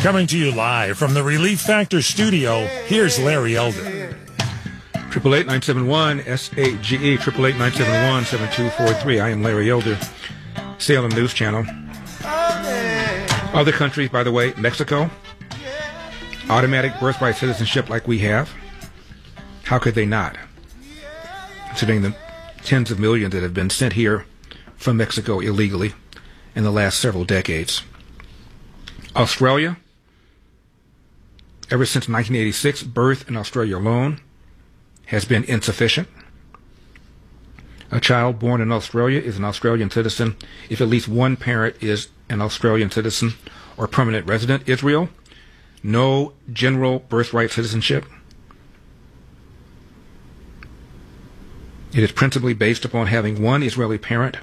Coming to you live from the Relief Factor studio, here's Larry Elder. 888-971-SAGE, 888-971-7243. I am Larry Elder, Salem News Channel. Other countries, by the way, Mexico, automatic birthright citizenship like we have. How could they not? Considering the tens of millions that have been sent here from Mexico illegally in the last several decades. Australia, ever since 1986, birth in Australia alone has been insufficient. A child born in Australia is an Australian citizen if at least one parent is an Australian citizen or permanent resident. Israel, no general birthright citizenship. It is principally based upon having one Israeli parent,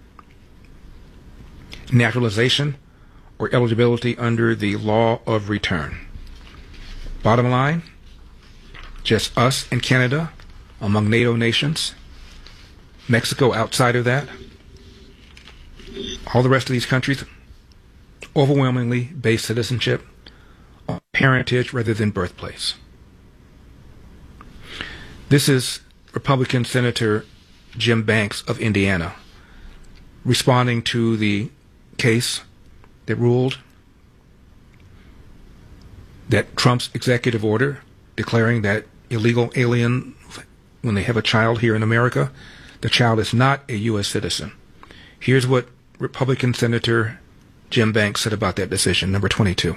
naturalization, or eligibility under the law of return. Bottom line, just us and Canada among NATO nations. Mexico outside of that. All the rest of these countries overwhelmingly based citizenship on parentage rather than birthplace. This is Republican Senator Jim Banks of Indiana responding to the case that ruled that Trump's executive order declaring that illegal alien, when they have a child here in America, the child is not a U.S. citizen. Here's what Republican Senator Jim Banks said about that decision, number 22.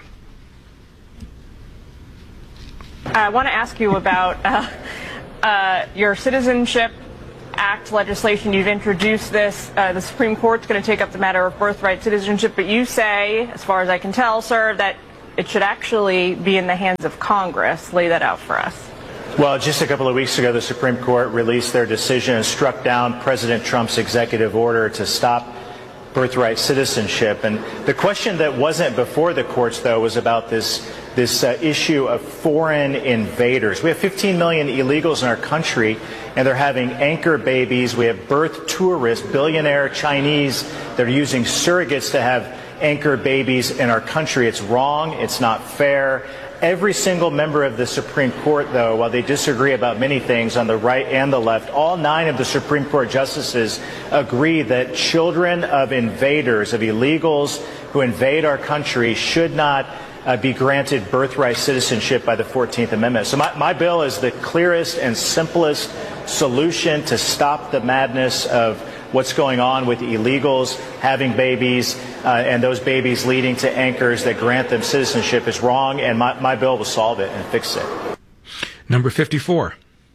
I want to ask you about your Citizenship Act legislation. You've introduced this. The Supreme Court's going to take up the matter of birthright citizenship, but you say, as far as I can tell, sir, that it should actually be in the hands of Congress. Lay that out for us. Well, just a couple of weeks ago, the Supreme Court released their decision and struck down President Trump's executive order to stop birthright citizenship. And the question that wasn't before the courts, though, was about this issue of foreign invaders. We have 15 million illegals in our country, and they're having anchor babies. We have birth tourists, billionaire Chinese that are using surrogates to have anchor babies in our country. It's wrong. It's not fair. Every single member of the Supreme Court, though, while they disagree about many things on the right and the left, all 9 of the Supreme Court justices agree that children of invaders, of illegals who invade our country, should not be granted birthright citizenship by the 14th Amendment. So my bill is the clearest and simplest solution to stop the madness of what's going on with illegals having babies and those babies leading to anchors that grant them citizenship is wrong, and my bill will solve it and fix it. Number 54.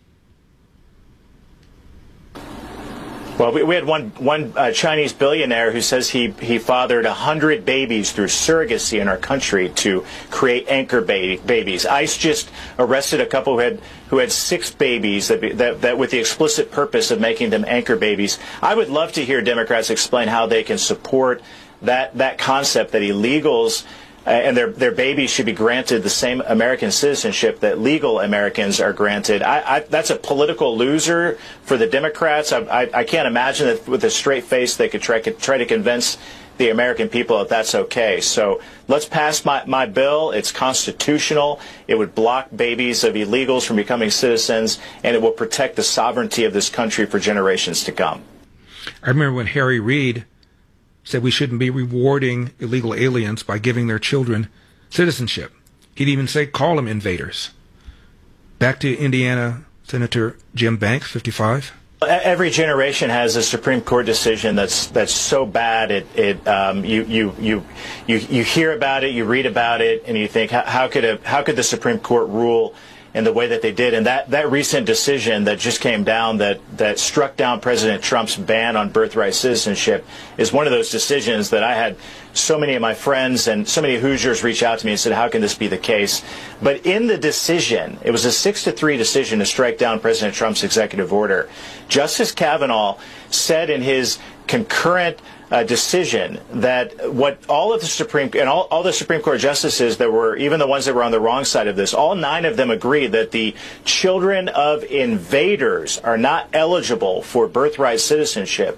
Well, we had one Chinese billionaire who says he fathered 100 babies through surrogacy in our country to create anchor babies. ICE just arrested a couple who had 6 babies that with the explicit purpose of making them anchor babies. I would love to hear Democrats explain how they can support that concept that illegals and their babies should be granted the same American citizenship that legal Americans are granted. That's a political loser for the Democrats. I can't imagine that with a straight face they could try to convince the American people that that's okay. So let's pass my bill. It's constitutional. It would block babies of illegals from becoming citizens, and it will protect the sovereignty of this country for generations to come. I remember when Harry Reid said we shouldn't be rewarding illegal aliens by giving their children citizenship. He'd even say call them invaders. Back to Indiana Senator Jim Banks, 55. Every generation has a Supreme Court decision that's so bad you hear about it, you read about it, and you think how could the Supreme Court rule in the way that they did? And that recent decision that just came down that struck down President Trump's ban on birthright citizenship is one of those decisions that I had so many of my friends and so many Hoosiers reach out to me and said, how can this be the case? But in the decision, it was a 6-3 decision to strike down President Trump's executive order. Justice Kavanaugh said in his concurrent decision that what all of the Supreme Court justices that were, even the ones that were on the wrong side of this, all 9 of them agreed that the children of invaders are not eligible for birthright citizenship.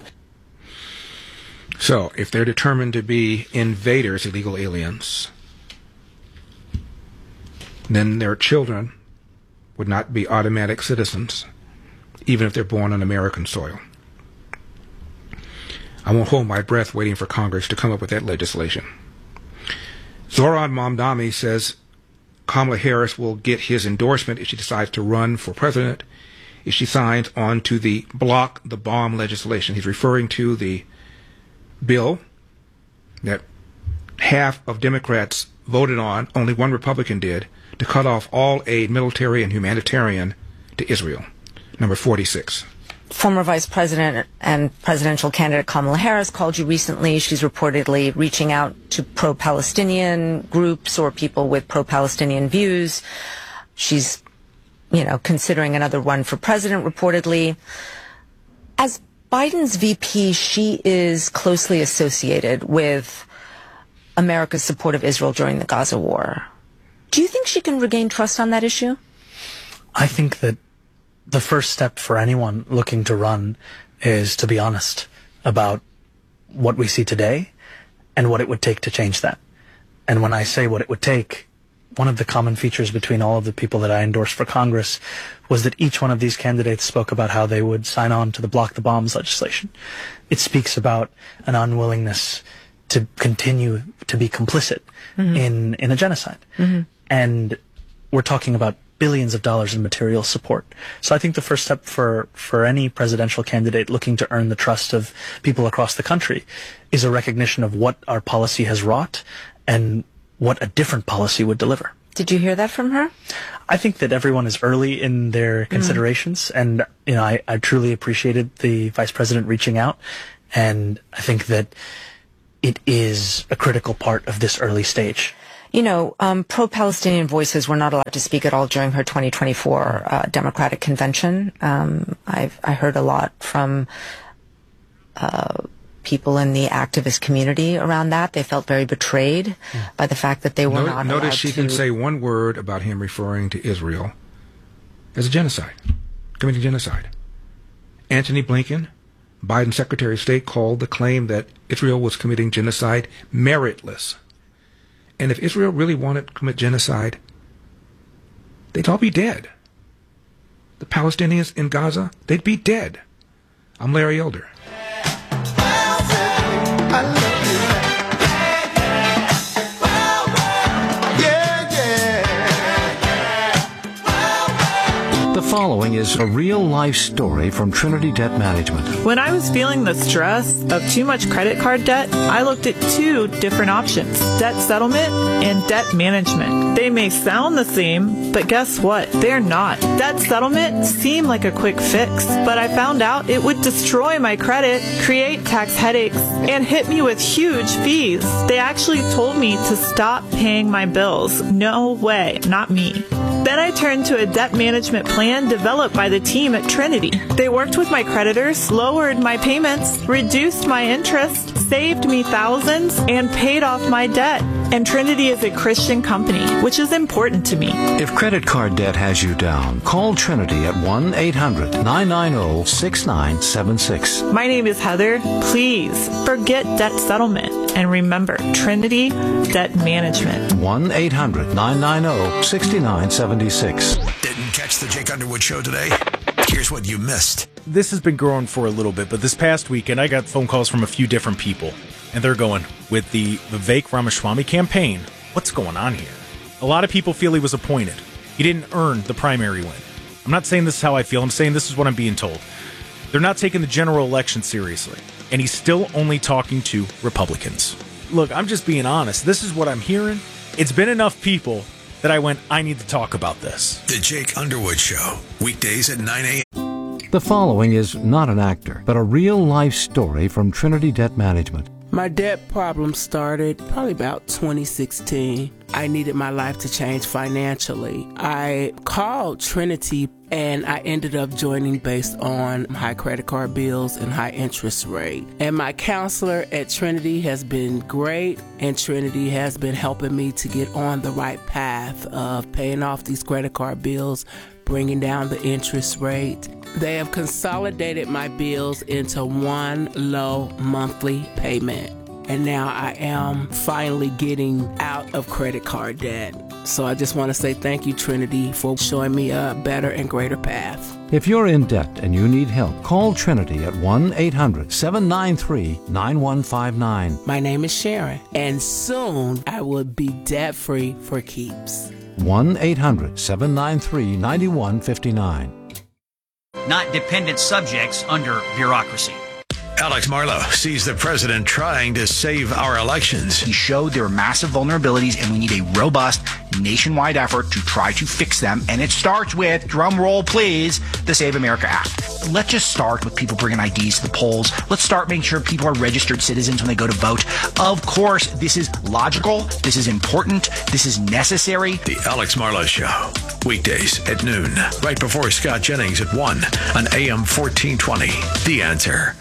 So, if they're determined to be invaders, illegal aliens, then their children would not be automatic citizens, even if they're born on American soil. I won't hold my breath waiting for Congress to come up with that legislation. Zoran Mamdani says Kamala Harris will get his endorsement if she decides to run for president, if she signs on to the Block the Bomb legislation. He's referring to the bill that half of Democrats voted on, only one Republican did, to cut off all aid, military and humanitarian, to Israel. Number 46. Former Vice President and presidential candidate Kamala Harris called you recently. She's reportedly reaching out to pro-Palestinian groups or people with pro-Palestinian views. She's, considering another run for president, reportedly. As Biden's VP, she is closely associated with America's support of Israel during the Gaza war. Do you think she can regain trust on that issue? I think that the first step for anyone looking to run is to be honest about what we see today and what it would take to change that. And when I say what it would take, one of the common features between all of the people that I endorsed for Congress was that each one of these candidates spoke about how they would sign on to the Block the Bombs legislation. It speaks about an unwillingness to continue to be complicit in a genocide. And we're talking about billions of dollars in material support. So I think the first step for any presidential candidate looking to earn the trust of people across the country is a recognition of what our policy has wrought and what a different policy would deliver. Did you hear that from her? I think that everyone is early in their considerations, and I truly appreciated the vice president reaching out, and I think that it is a critical part of this early stage. Pro-Palestinian voices were not allowed to speak at all during her 2024 Democratic convention. I heard a lot from people in the activist community around that. They felt very betrayed by the fact that they were not allowed to. Notice she can say one word about him referring to Israel as a genocide, committing genocide. Antony Blinken, Biden's Secretary of State, called the claim that Israel was committing genocide meritless. And if Israel really wanted to commit genocide, they'd all be dead. The Palestinians in Gaza, they'd be dead. I'm Larry Elder. The following is a real-life story from Trinity Debt Management. When I was feeling the stress of too much credit card debt, I looked at two different options: debt settlement and debt management. They may sound the same, but guess what? They're not. Debt settlement seemed like a quick fix, but I found out it would destroy my credit, create tax headaches, and hit me with huge fees. They actually told me to stop paying my bills. No way, not me. Then I turned to a debt management plan developed by the team at Trinity. They worked with my creditors, lowered my payments, reduced my interest, saved me thousands, and paid off my debt. And Trinity is a Christian company, which is important to me. If credit card debt has you down, call Trinity at 1-800-990-6976. My name is Heather. Please forget debt settlement and remember Trinity Debt Management. 1-800-990-6976. Didn't catch the Jake Underwood Show today? Here's what you missed. This has been growing for a little bit, but this past weekend I got phone calls from a few different people, and they're going, with the Vivek Ramaswamy campaign, what's going on here? A lot of people feel he was appointed. He didn't earn the primary win. I'm not saying this is how I feel. I'm saying this is what I'm being told. They're not taking the general election seriously, and he's still only talking to Republicans. Look, I'm just being honest. This is what I'm hearing. It's been enough people that I went, I need to talk about this. The Jake Underwood Show, weekdays at 9 a.m. The following is not an actor, but a real-life story from Trinity Debt Management. My debt problem started probably about 2016. I needed my life to change financially. I called Trinity and I ended up joining based on high credit card bills and high interest rate. And my counselor at Trinity has been great, and Trinity has been helping me to get on the right path of paying off these credit card bills, bringing down the interest rate. They have consolidated my bills into one low monthly payment. And now I am finally getting out of credit card debt. So I just want to say thank you, Trinity, for showing me a better and greater path. If you're in debt and you need help, call Trinity at 1-800-793-9159. My name is Sharon, and soon I will be debt-free for keeps. 1-800-793-9159. Not dependent subjects under bureaucracy. Alex Marlow sees the president trying to save our elections. He showed there are massive vulnerabilities, and we need a robust nationwide effort to try to fix them. And it starts with, drum roll please, the Save America Act. Let's just start with people bringing IDs to the polls. Let's start making sure people are registered citizens when they go to vote. Of course, this is logical. This is important. This is necessary. The Alex Marlow Show. Weekdays at noon, right before Scott Jennings at 1 on AM 1420. The Answer.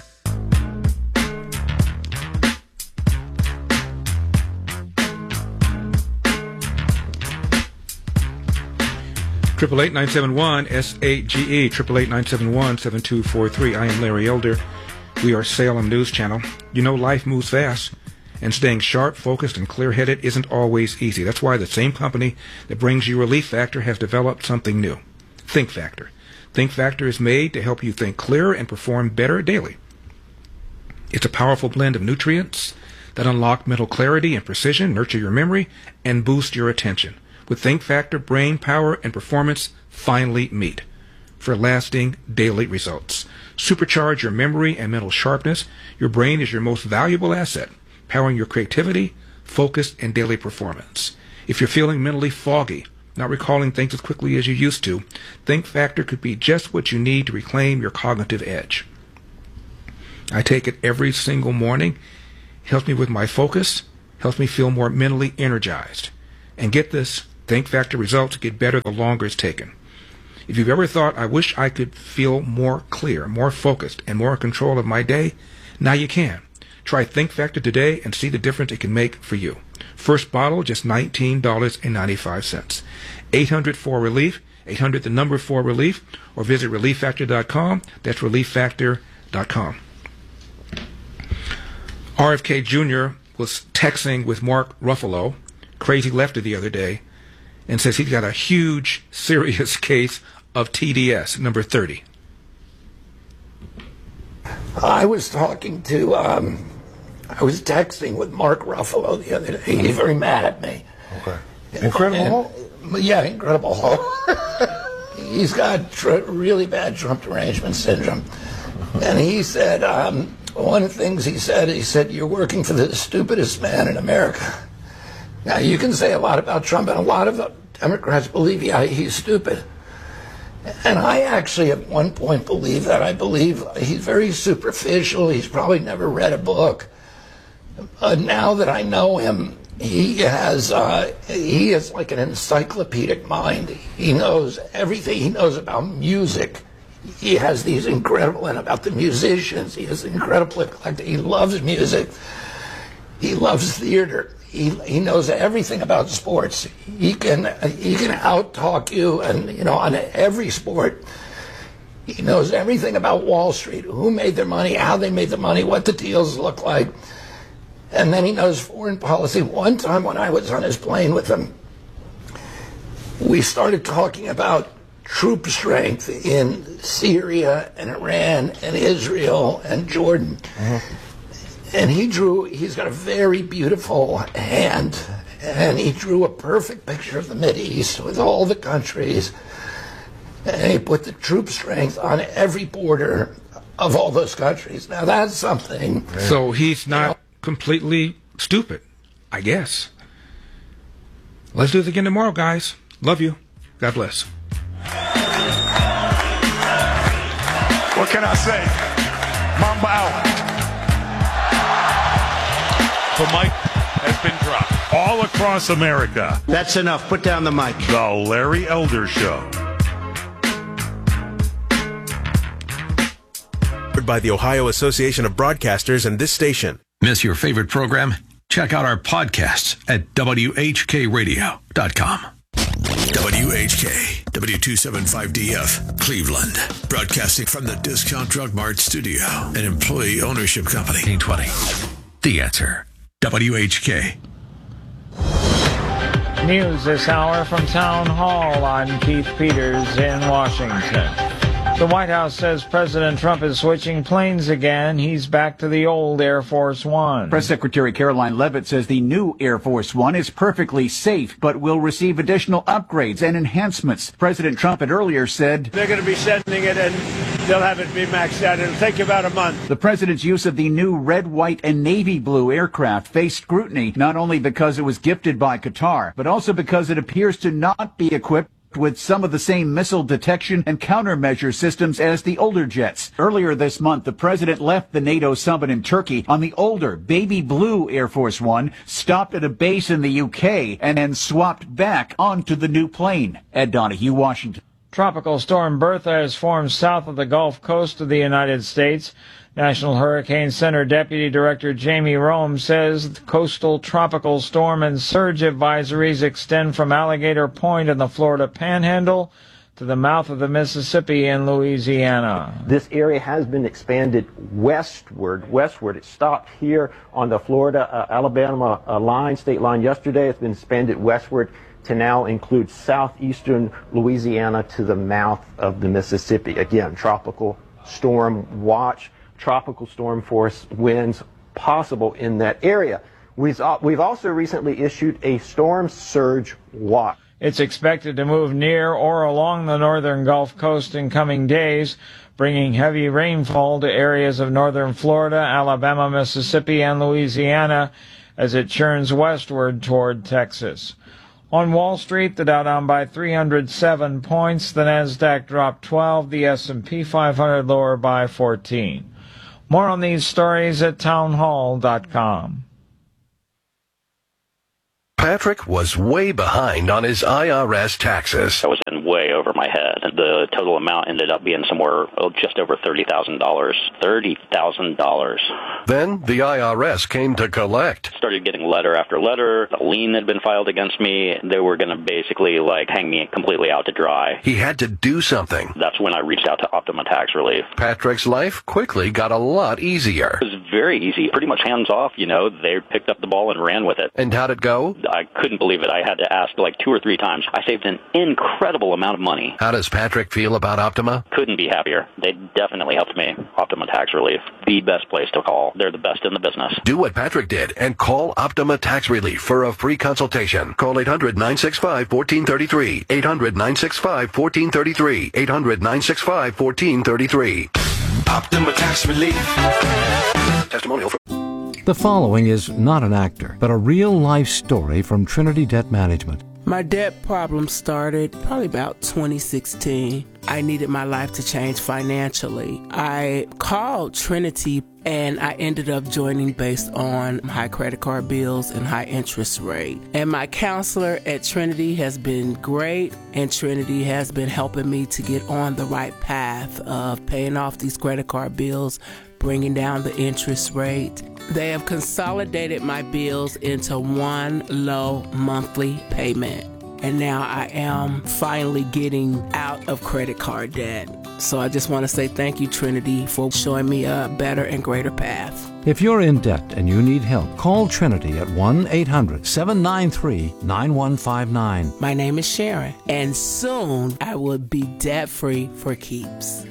888-971-SAGE, 888-971-7243. I am Larry Elder. We are Salem News Channel. You know, life moves fast, and staying sharp, focused, and clear-headed isn't always easy. That's why the same company that brings you Relief Factor has developed something new, Think Factor. Think Factor is made to help you think clearer and perform better daily. It's a powerful blend of nutrients that unlock mental clarity and precision, nurture your memory, and boost your attention. With Think Factor, brain power and performance finally meet for lasting daily results. Supercharge your memory and mental sharpness. Your brain is your most valuable asset, powering your creativity, focus, and daily performance. If you're feeling mentally foggy, not recalling things as quickly as you used to, Think Factor could be just what you need to reclaim your cognitive edge. I take it every single morning. It helps me with my focus, helps me feel more mentally energized. And get this, Think Factor results get better the longer it's taken. If you've ever thought, I wish I could feel more clear, more focused, and more in control of my day, now you can. Try Think Factor today and see the difference it can make for you. First bottle, just $19.95. 800-4RELIEF, 800 the number 4RELIEF, or visit ReliefFactor.com. That's ReliefFactor.com. RFK Jr. was texting with Mark Ruffalo, crazy lefty, the other day, and says he's got a huge, serious case of TDS, number 30. I was texting with Mark Ruffalo the other day. He's very mad at me. Okay. Incredible Hulk? Yeah, Incredible Hulk. He's got really bad Trump derangement syndrome. And he said, one of the things he said, you're working for the stupidest man in America. Now, you can say a lot about Trump, and a lot of Democrats believe, he's stupid. And I actually at one point believed that. I believe he's very superficial. He's probably never read a book. But now that I know him, he is like an encyclopedic mind. He knows everything. He knows about music. He has these incredible, and about the musicians, he has incredible, he loves music. He loves theater. He knows everything about sports. He can out-talk you, and on every sport. He knows everything about Wall Street, who made their money, how they made the money, what the deals look like. And then he knows foreign policy. One time when I was on his plane with him, we started talking about troop strength in Syria and Iran and Israel and Jordan. And he's got a very beautiful hand, and he drew a perfect picture of the Mideast with all the countries, and he put the troop strength on every border of all those countries. Now that's something. So he's not completely stupid, I guess. Let's do this again tomorrow, guys. Love you. God bless. What can I say? Mamba out. The mic has been dropped all across America. That's enough. Put down the mic. The Larry Elder Show. By the Ohio Association of Broadcasters and this station. Miss your favorite program? Check out our podcasts at WHKRadio.com. WHK, W275DF, Cleveland. Broadcasting from the Discount Drug Mart studio, an employee ownership company. 20. The Answer. WHK. News this hour from Town Hall. I'm Keith Peters in Washington. The White House says President Trump is switching planes again. He's back to the old Air Force One. Press Secretary Caroline Leavitt says the new Air Force One is perfectly safe, but will receive additional upgrades and enhancements. President Trump had earlier said they're going to be sending it and they'll have it be maxed out. It'll take about a month. The president's use of the new red, white, and navy blue aircraft faced scrutiny, not only because it was gifted by Qatar, but also because it appears to not be equipped with some of the same missile detection and countermeasure systems as the older jets. Earlier this month, the president left the NATO summit in Turkey on the older baby blue Air Force One, stopped at a base in the UK, and then swapped back onto the new plane. Ed Donahue, Washington. Tropical storm Bertha has formed south of the Gulf Coast of the United States. National Hurricane Center Deputy Director Jamie Rome says the coastal tropical storm and surge advisories extend from Alligator Point in the Florida Panhandle to the mouth of the Mississippi in Louisiana. This area has been expanded westward. It stopped here on the Florida-Alabama state line yesterday. It's been expanded westward to now include southeastern Louisiana to the mouth of the Mississippi. Again, tropical storm watch. Tropical storm force winds possible in that area. We've also recently issued a storm surge watch. It's expected to move near or along the northern Gulf Coast in coming days, bringing heavy rainfall to areas of northern Florida, Alabama, Mississippi, and Louisiana as it churns westward toward Texas. On Wall Street, the Dow down by 307 points, the Nasdaq dropped 12, the S&P 500 lower by 14. More on these stories at townhall.com. Patrick was way behind on his IRS taxes. I was in way over my head. The total amount ended up being somewhere just over $30,000. $30,000. Then the IRS came to collect. Started getting letter after letter. A lien had been filed against me. They were going to basically hang me completely out to dry. He had to do something. That's when I reached out to Optima Tax Relief. Patrick's life quickly got a lot easier. It was very easy, pretty much hands off. They picked up the ball and ran with it. And how'd it go? I couldn't believe it. I had to ask 2 or 3 times. I saved an incredible amount of money. How does Patrick feel about Optima? Couldn't be happier. They definitely helped me. Optima Tax Relief, the best place to call. They're the best in the business. Do what Patrick did and call Optima Tax Relief for a free consultation. Call 800-965-1433. 800-965-1433. 800-965-1433. Optima Tax Relief. Testimonial for... The following is not an actor, but a real-life story from Trinity Debt Management. My debt problem started probably about 2016. I needed my life to change financially. I called Trinity and I ended up joining based on high credit card bills and high interest rate. And my counselor at Trinity has been great, and Trinity has been helping me to get on the right path of paying off these credit card bills, bringing down the interest rate. They have consolidated my bills into one low monthly payment. And now I am finally getting out of credit card debt. So I just want to say thank you, Trinity, for showing me a better and greater path. If you're in debt and you need help, call Trinity at 1-800-793-9159. My name is Sharon, and soon I will be debt-free for keeps.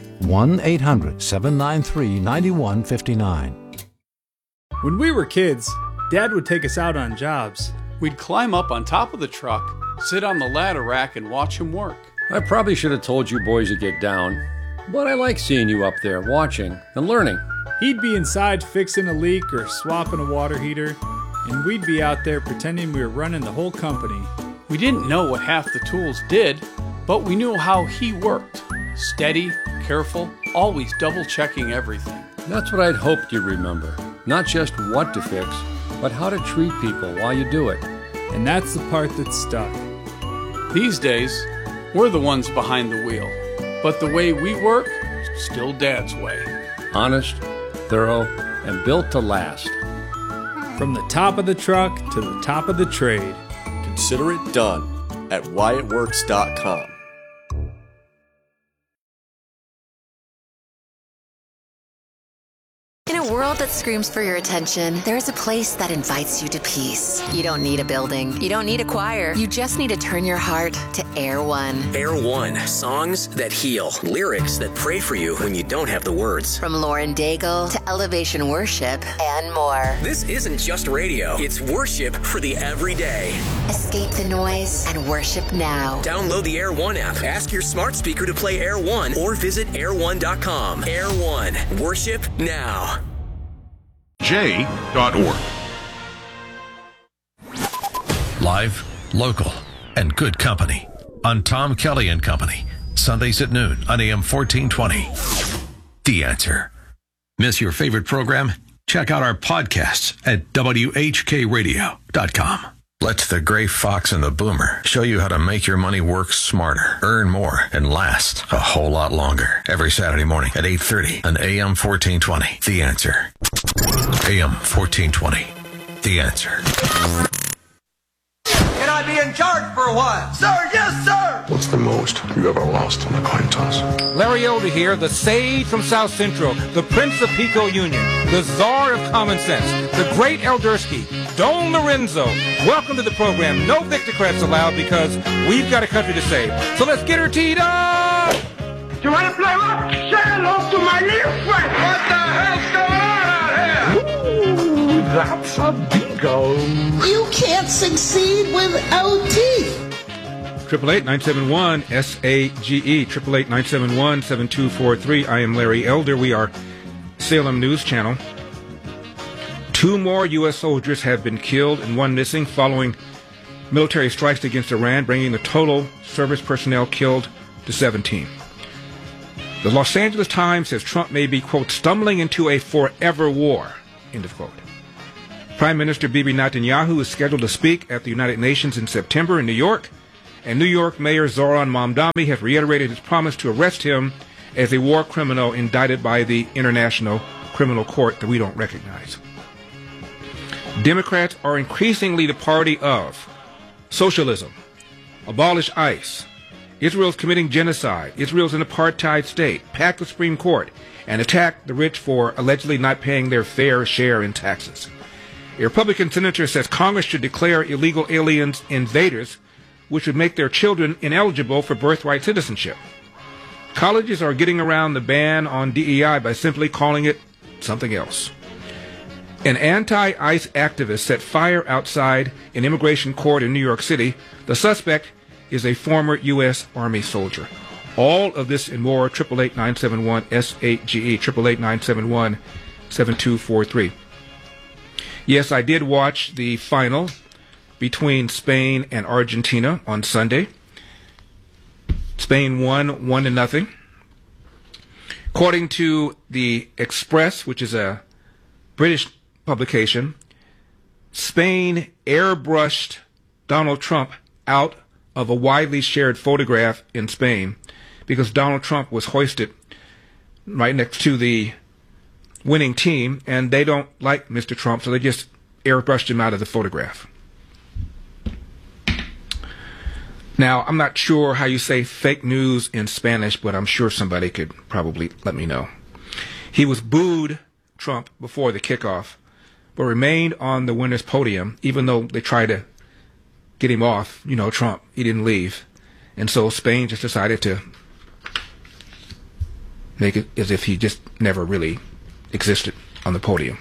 1-800-793-9159. When we were kids, Dad would take us out on jobs. We'd climb up on top of the truck, sit on the ladder rack, and watch him work. I probably should have told you boys to get down, but I like seeing you up there watching and learning. He'd be inside fixing a leak or swapping a water heater, and we'd be out there pretending we were running the whole company. We didn't know what half the tools did, but we knew how he worked. Steady, careful, always double-checking everything. That's what I'd hoped you'd remember. Not just what to fix, but how to treat people while you do it. And that's the part that stuck. These days, we're the ones behind the wheel. But the way we work, still Dad's way. Honest, thorough, and built to last. From the top of the truck to the top of the trade. Consider it done at whyitworks.com. In a world that screams for your attention, there's a place that invites you to peace. You don't need a building. You don't need a choir. You just need to turn your heart to Air One. Air One. Songs that heal. Lyrics that pray for you when you don't have the words. From Lauren Daigle to Elevation Worship and more. This isn't just radio. It's worship for the everyday. Escape the noise and worship now. Download the Air One app. Ask your smart speaker to play Air One or visit air1.com. Air One. Worship now. J.org. Live, local, and good company on Tom Kelly and Company. Sundays at noon on AM 1420. The Answer. Miss your favorite program? Check out our podcasts at WHKRadio.com. Let the gray fox and the boomer show you how to make your money work smarter, earn more, and last a whole lot longer. Every Saturday morning at 8:30 on AM 1420. The Answer. AM 1420. The Answer. Can I be in charge for a while? Sir, yes, sir! What's the most you ever lost on a coin toss? Larry Elder here, the sage from South Central, the Prince of Pico Union, the Czar of Common Sense, the great Eldersky, Don Lorenzo. Welcome to the program. No Victocrats allowed because we've got a country to save. So let's get her teed up! You want to play rock? Say hello to my little friend! What the hell's going on out here? Ooh, that's a bingo. You can't succeed without teeth. 888-971-SAGE, 888-971-7243. I am Larry Elder. We are Salem News Channel. 2 more U.S. soldiers have been killed and 1 missing following military strikes against Iran, bringing the total service personnel killed to 17. The Los Angeles Times says Trump may be, quote, stumbling into a forever war, end of quote. Prime Minister Bibi Netanyahu is scheduled to speak at the United Nations in September in New York, and New York Mayor Zoran Mamdani has reiterated his promise to arrest him as a war criminal indicted by the International Criminal Court that we don't recognize. Democrats are increasingly the party of socialism, abolish ICE, Israel's committing genocide, Israel's an apartheid state, pack the Supreme Court, and attack the rich for allegedly not paying their fair share in taxes. A Republican senator says Congress should declare illegal aliens invaders, which would make their children ineligible for birthright citizenship. Colleges are getting around the ban on DEI by simply calling it something else. An anti-ICE activist set fire outside an immigration court in New York City. The suspect is a former U.S. Army soldier. All of this and more, 888-971-SAGE, 888-971-7243. Yes, I did watch the final between Spain and Argentina on Sunday. Spain won 1-0. According to the Express, which is a British publication, Spain airbrushed Donald Trump out of a widely shared photograph in Spain because Donald Trump was hoisted right next to the winning team, and they don't like Mr. Trump, so they just airbrushed him out of the photograph. Now, I'm not sure how you say fake news in Spanish, but I'm sure somebody could probably let me know. He was booed, Trump, before the kickoff, but remained on the winner's podium, even though they tried to get him off. You know, Trump, he didn't leave. And so Spain just decided to make it as if he just never really existed on the podium.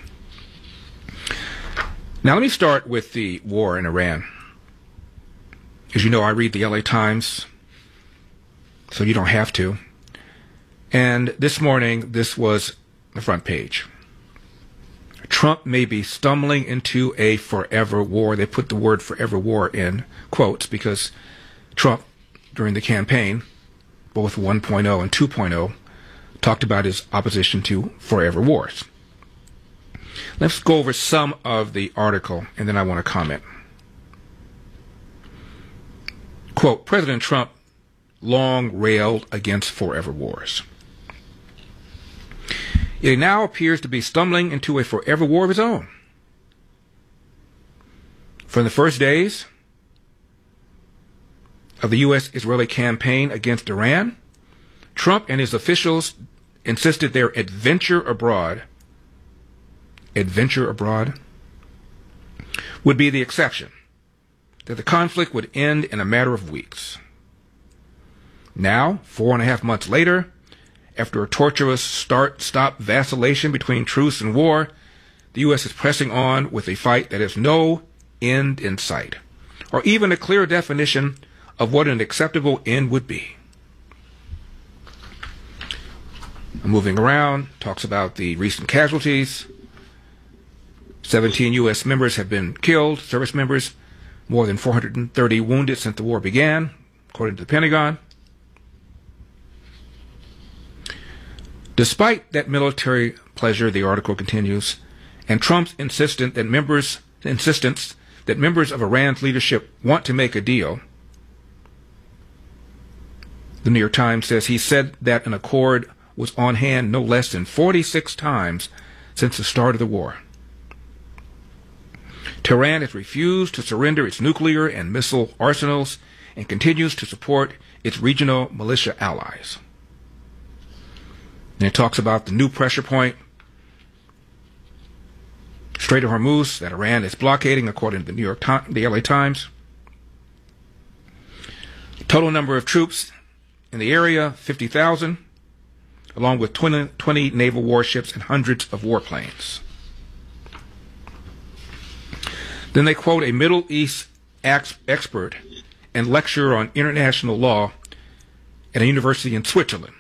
Now, let me start with the war in Iran. As you know, I read the LA Times, so you don't have to. And this morning, this was the front page. Trump may be stumbling into a forever war. They put the word forever war in quotes because Trump, during the campaign, both 1.0 and 2.0, talked about his opposition to forever wars. Let's go over some of the article, and then I want to comment. Quote, President Trump long railed against forever wars. He now appears to be stumbling into a forever war of his own. From the first days of the U.S.-Israeli campaign against Iran, Trump and his officials insisted their adventure abroad adventure abroad, would be the exception, that the conflict would end in a matter of weeks. Now, 4.5 months later, after a tortuous start-stop vacillation between truce and war, the U.S. is pressing on with a fight that has no end in sight, or even a clear definition of what an acceptable end would be. Moving around, talks about the recent casualties. 17 U.S. members have been killed, service members, more than 430 wounded since the war began, according to the Pentagon. Despite that military pleasure, the article continues, and Trump's insistence that members of Iran's leadership want to make a deal, the New York Times says he said that an accord was on hand no less than 46 times since the start of the war. Tehran has refused to surrender its nuclear and missile arsenals and continues to support its regional militia allies. And it talks about the new pressure point, Strait of Hormuz, that Iran is blockading, according to the LA Times. Total number of troops in the area, 50,000, along with 20 naval warships and hundreds of warplanes. Then they quote a Middle East expert and lecturer on international law at a university in Switzerland.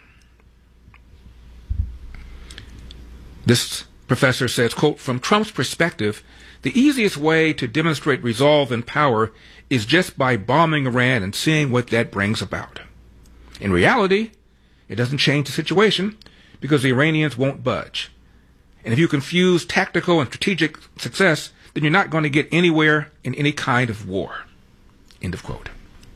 This professor says, quote, from Trump's perspective, the easiest way to demonstrate resolve and power is just by bombing Iran and seeing what that brings about. In reality, it doesn't change the situation because the Iranians won't budge. And if you confuse tactical and strategic success, then you're not going to get anywhere in any kind of war. End of quote.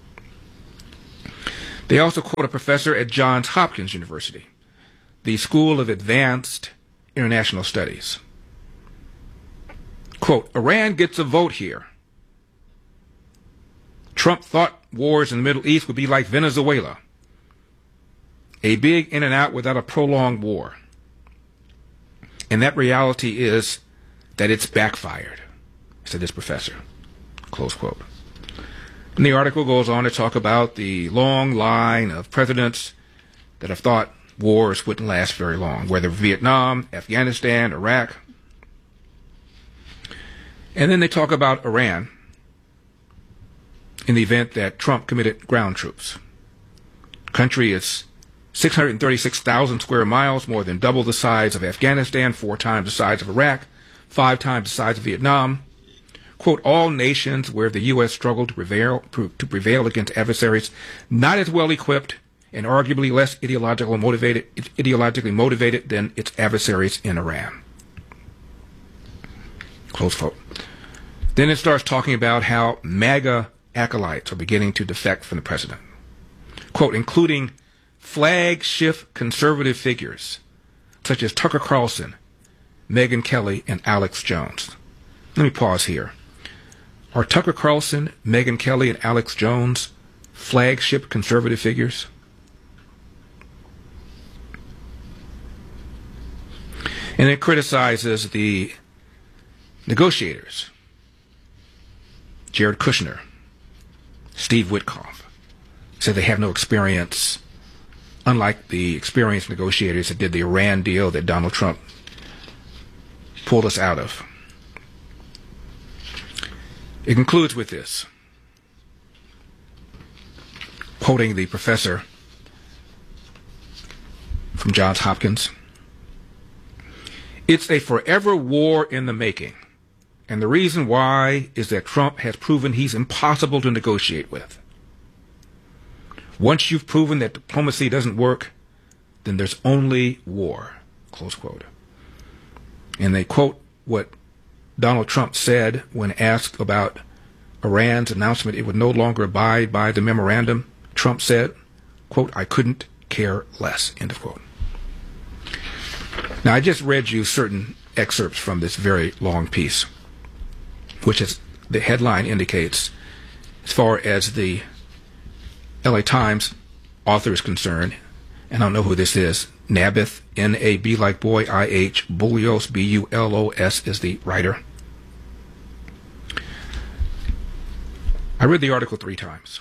They also quote a professor at Johns Hopkins University, the School of Advanced International Studies. Quote, Iran gets a vote here. Trump thought wars in the Middle East would be like Venezuela, a big in and out without a prolonged war. And that reality is that it's backfired, said this professor. Close quote. And the article goes on to talk about the long line of presidents that have thought wars wouldn't last very long, whether Vietnam, Afghanistan, Iraq. And then they talk about Iran in the event that Trump committed ground troops. The country is 636,000 square miles, more than double the size of Afghanistan, 4 times the size of Iraq, 5 times the size of Vietnam. Quote, all nations where the U.S. struggled to prevail against adversaries not as well equipped and arguably less ideologically motivated than its adversaries in Iran. Close quote. Then it starts talking about how MAGA acolytes are beginning to defect from the president. Quote, including flagship conservative figures such as Tucker Carlson, Megyn Kelly, and Alex Jones. Let me pause here. Are Tucker Carlson, Megyn Kelly, and Alex Jones flagship conservative figures? And it criticizes the negotiators, Jared Kushner, Steve Witkoff, said they have no experience, unlike the experienced negotiators that did the Iran deal that Donald Trump pulled us out of. It concludes with this, quoting the professor from Johns Hopkins. It's a forever war in the making, and the reason why is that Trump has proven he's impossible to negotiate with. Once you've proven that diplomacy doesn't work, then there's only war, close quote. And they quote what Donald Trump said when asked about Iran's announcement it would no longer abide by the memorandum. Trump said, quote, I couldn't care less, end of quote. Now, I just read you certain excerpts from this very long piece, which, as the headline indicates, as far as the LA Times author is concerned, and I don't know who this is, Nabith, N-A-B like boy, I-H, Bulos, B-U-L-O-S is the writer. I read the article 3 times.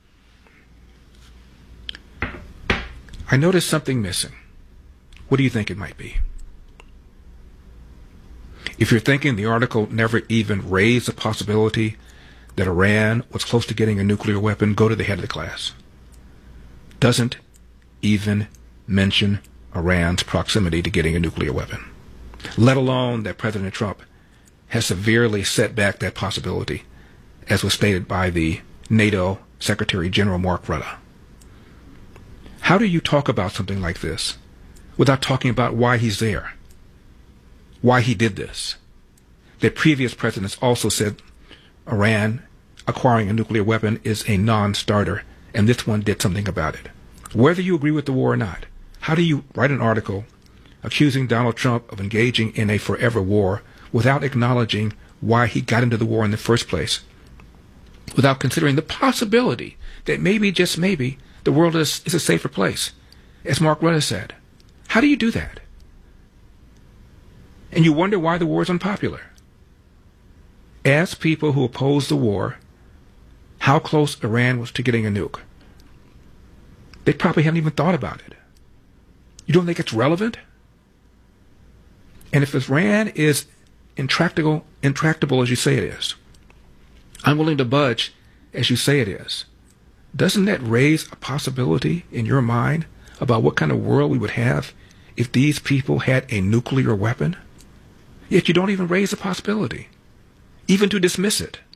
I noticed something missing. What do you think it might be? If you're thinking the article never even raised the possibility that Iran was close to getting a nuclear weapon, go to the head of the class. Doesn't even mention Iran's proximity to getting a nuclear weapon, let alone that President Trump has severely set back that possibility, as was stated by the NATO Secretary General Mark Rutte. How do you talk about something like this without talking about why he's there, why he did this? That previous presidents also said Iran acquiring a nuclear weapon is a non-starter, and this one did something about it. Whether you agree with the war or not, how do you write an article accusing Donald Trump of engaging in a forever war without acknowledging why he got into the war in the first place, without considering the possibility that maybe, just maybe, the world is a safer place, as Mark Rutte said? How do you do that? And you wonder why the war is unpopular. Ask people who oppose the war how close Iran was to getting a nuke. They probably haven't even thought about it. You don't think it's relevant? And if Iran is intractable as you say it is, unwilling to budge as you say it is, doesn't that raise a possibility in your mind about what kind of world we would have if these people had a nuclear weapon? Yet you don't even raise the possibility, even to dismiss it.